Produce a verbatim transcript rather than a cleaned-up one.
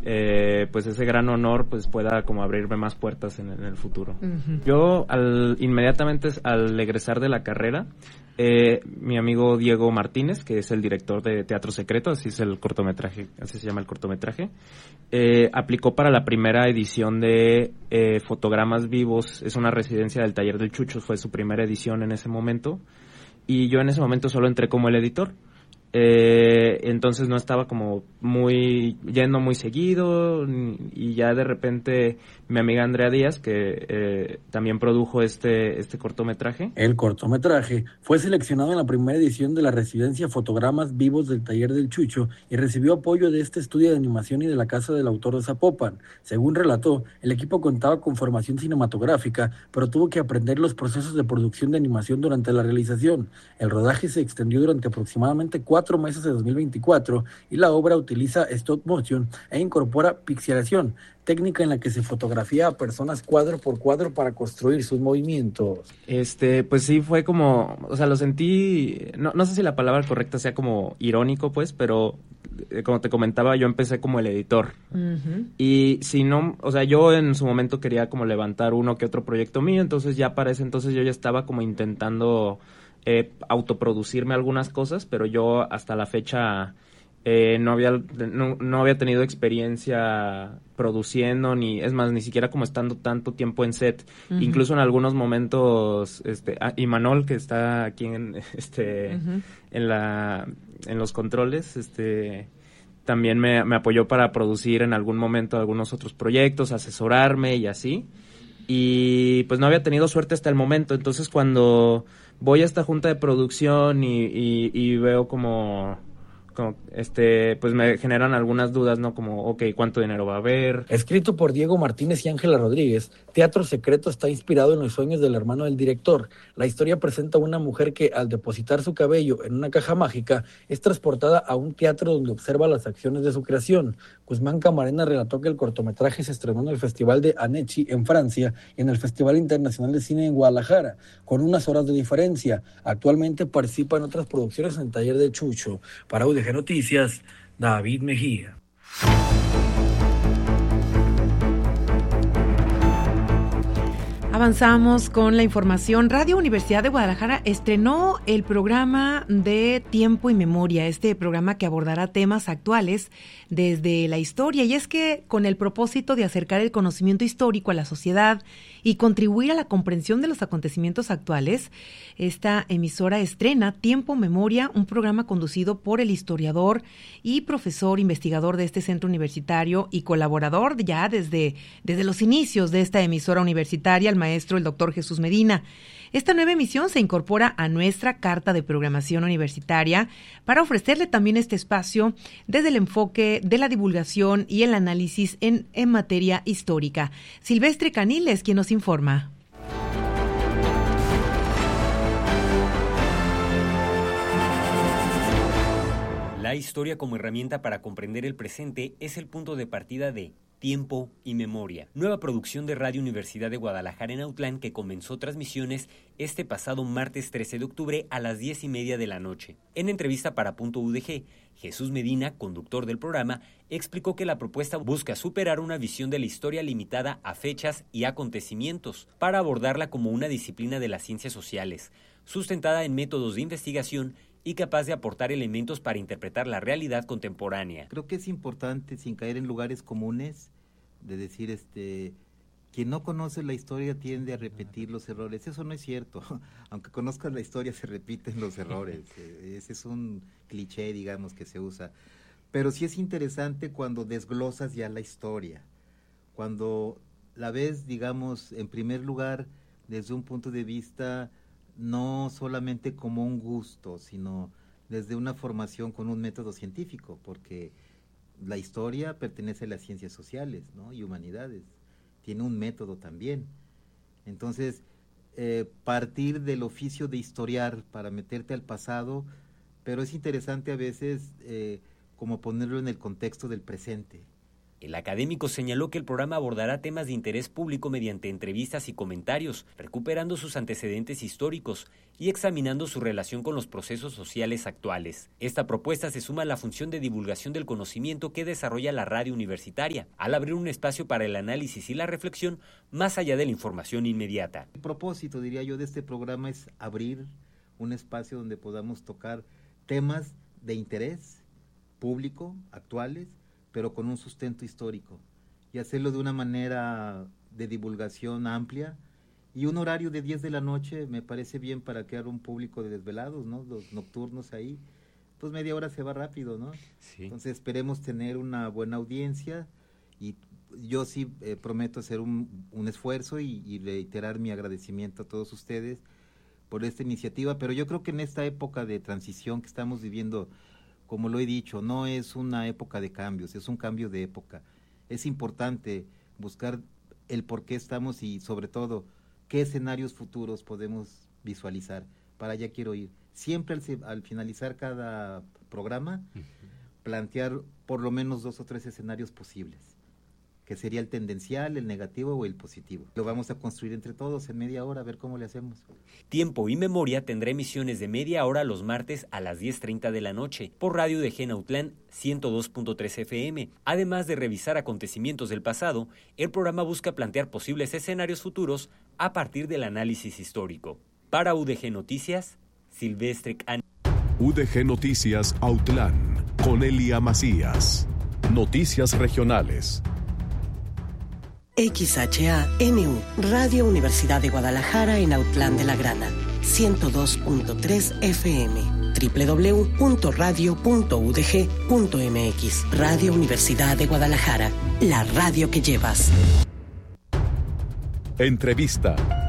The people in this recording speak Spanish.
eh, pues ese gran honor pues pueda como abrirme más puertas en, en el futuro. Uh-huh. Yo al inmediatamente al egresar de la carrera, eh, mi amigo Diego Martínez, que es el director de Teatro Secreto, así es el cortometraje, así se llama el cortometraje, eh, aplicó para la primera edición de eh, Fotogramas Vivos. Es una residencia del Taller del Chucho, fue su primera edición en ese momento, y yo en ese momento solo entré como el editor. Eh, entonces no estaba como muy yendo muy seguido, y ya de repente mi amiga Andrea Díaz, que eh, también produjo este este cortometraje. El cortometraje fue seleccionado en la primera edición de la residencia Fotogramas Vivos del Taller del Chucho y recibió apoyo de este estudio de animación y de la Casa del Autor de Zapopan. Según relató, el equipo contaba con formación cinematográfica, pero tuvo que aprender los procesos de producción de animación durante la realización. El rodaje se extendió durante aproximadamente cuatro meses de dos mil veinticuatro y la obra utiliza stop motion e incorpora pixelación, técnica en la que se fotografía a personas cuadro por cuadro para construir sus movimientos. Este, pues sí, fue como, o sea, lo sentí, no, no sé si la palabra correcta sea como irónico, pues, pero eh, como te comentaba, yo empecé como el editor. Uh-huh. Y si no, o sea, yo en su momento quería como levantar uno que otro proyecto mío, entonces ya para ese entonces yo ya estaba como intentando eh, autoproducirme algunas cosas, pero yo hasta la fecha eh, no había no, no había tenido experiencia produciendo, ni es más, ni siquiera como estando tanto tiempo en set. Uh-huh. Incluso en algunos momentos, este, ah, Imanol, que está aquí en este uh-huh. en la en los controles, este también me, me apoyó para producir en algún momento algunos otros proyectos, asesorarme y así. Y pues no había tenido suerte hasta el momento. Entonces cuando voy a esta junta de producción y, y, y veo como, como este pues me generan algunas dudas, ¿no? Como, ok, ¿cuánto dinero va a haber? Escrito por Diego Martínez y Ángela Rodríguez, Teatro Secreto está inspirado en los sueños del hermano del director. La historia presenta a una mujer que, al depositar su cabello en una caja mágica, es transportada a un teatro donde observa las acciones de su creación. Guzmán Camarena relató que el cortometraje se estrenó en el Festival de Annecy en Francia y en el Festival Internacional de Cine en Guadalajara, con unas horas de diferencia. Actualmente participa en otras producciones en el Taller de Chucho. Para U D G Noticias, David Mejía. Avanzamos con la información. Radio Universidad de Guadalajara estrenó el programa de Tiempo y Memoria, este programa que abordará temas actuales desde la historia, y es que con el propósito de acercar el conocimiento histórico a la sociedad y contribuir a la comprensión de los acontecimientos actuales, esta emisora estrena Tiempo Memoria, un programa conducido por el historiador y profesor investigador de este centro universitario y colaborador ya desde, desde los inicios de esta emisora universitaria, el maestro el doctor Jesús Medina. Esta nueva emisión se incorpora a nuestra carta de programación universitaria para ofrecerle también este espacio desde el enfoque de la divulgación y el análisis en, en materia histórica. Silvestre Canil es quien nos informa. La historia como herramienta para comprender el presente es el punto de partida de Tiempo y Memoria, nueva producción de Radio Universidad de Guadalajara en Autlán que comenzó transmisiones este pasado martes trece de octubre a las diez y media de la noche. En entrevista para Punto U D G, Jesús Medina, conductor del programa, explicó que la propuesta busca superar una visión de la historia limitada a fechas y acontecimientos para abordarla como una disciplina de las ciencias sociales, sustentada en métodos de investigación y capaz de aportar elementos para interpretar la realidad contemporánea. Creo que es importante, sin caer en lugares comunes, de decir, este, quien no conoce la historia tiende a repetir los errores. Eso no es cierto. Aunque conozcas la historia, se repiten los errores. Ese es un cliché, digamos, que se usa. Pero sí es interesante cuando desglosas ya la historia, cuando la ves, digamos, en primer lugar, desde un punto de vista no solamente como un gusto, sino desde una formación con un método científico, porque la historia pertenece a las ciencias sociales, ¿no? Y humanidades, tiene un método también. Entonces, eh, partir del oficio de historiar para meterte al pasado, pero es interesante a veces eh, como ponerlo en el contexto del presente, El académico señaló que el programa abordará temas de interés público mediante entrevistas y comentarios, recuperando sus antecedentes históricos y examinando su relación con los procesos sociales actuales. Esta propuesta se suma a la función de divulgación del conocimiento que desarrolla la radio universitaria, al abrir un espacio para el análisis y la reflexión más allá de la información inmediata. El propósito, diría yo, de este programa es abrir un espacio donde podamos tocar temas de interés público, actuales, pero con un sustento histórico, y hacerlo de una manera de divulgación amplia, y un horario de diez de la noche me parece bien para crear un público de desvelados, ¿no? Los nocturnos ahí, pues media hora se va rápido, ¿no? Sí. Entonces esperemos tener una buena audiencia, y yo sí eh, prometo hacer un, un esfuerzo y, y reiterar mi agradecimiento a todos ustedes por esta iniciativa, pero yo creo que en esta época de transición que estamos viviendo, como lo he dicho, no es una época de cambios, es un cambio de época. Es importante buscar el por qué estamos y, sobre todo, qué escenarios futuros podemos visualizar. Para allá quiero ir. Siempre al, al finalizar cada programa, uh-huh. plantear por lo menos dos o tres escenarios posibles, que sería el tendencial, el negativo o el positivo. Lo vamos a construir entre todos en media hora, a ver cómo le hacemos. Tiempo y Memoria tendrá emisiones de media hora los martes a las diez treinta de la noche por Radio U D G Nautlán ciento dos punto tres F M. Además de revisar acontecimientos del pasado, el programa busca plantear posibles escenarios futuros a partir del análisis histórico. Para U D G Noticias, Silvestre Can. U D G Noticias Autlán, con Elia Macías. Noticias regionales. X H A N U, Radio Universidad de Guadalajara en Autlán de la Grana, ciento dos punto tres F M, doble u doble u doble u punto radio punto u d g punto m x. Radio Universidad de Guadalajara, la radio que llevas. Entrevista.